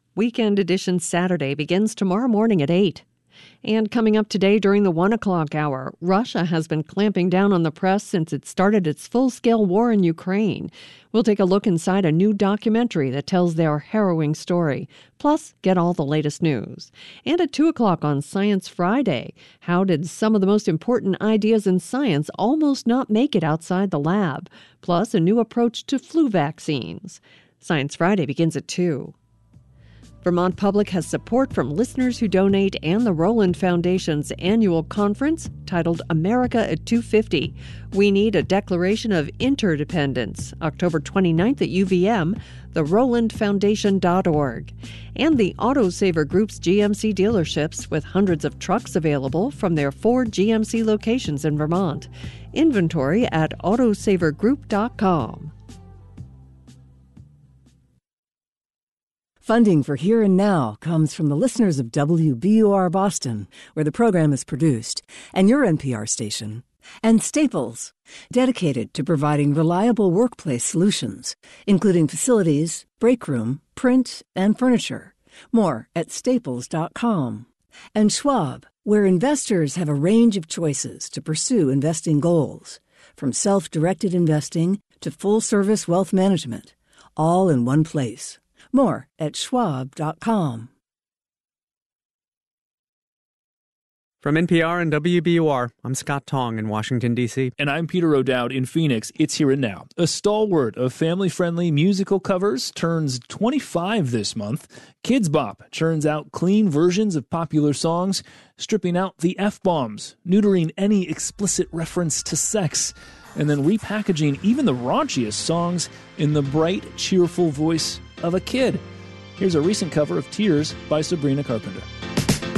Weekend Edition Saturday begins tomorrow morning at 8. And coming up today during the 1 o'clock hour, Russia has been clamping down on the press since it started its full-scale war in Ukraine. We'll take a look inside a new documentary that tells their harrowing story. Plus, get all the latest news. And at 2 o'clock on Science Friday, how did some of the most important ideas in science almost not make it outside the lab? Plus, a new approach to flu vaccines. Science Friday begins at 2. Vermont Public has support from listeners who donate and the Roland Foundation's annual conference titled America at 250. We need a declaration of interdependence, October 29th at UVM, therolandfoundation.org. And the Autosaver Group's GMC dealerships with hundreds of trucks available from their 4 GMC locations in Vermont. Inventory at autosavergroup.com. Funding for Here and Now comes from the listeners of WBUR Boston, where the program is produced, and your NPR station, and Staples, dedicated to providing reliable workplace solutions, including facilities, break room, print, and furniture. More at staples.com. And Schwab, where investors have a range of choices to pursue investing goals, from self-directed investing to full-service wealth management, all in one place. More at schwab.com. From NPR and WBUR, I'm Scott Tong in Washington, D.C. And I'm Peter O'Dowd in Phoenix. It's Here and Now. A stalwart of family-friendly musical covers turns 25 this month. Kids Bop churns out clean versions of popular songs, stripping out the F-bombs, neutering any explicit reference to sex, and then repackaging even the raunchiest songs in the bright, cheerful voice of a kid. Here's a recent cover of Tears by Sabrina Carpenter.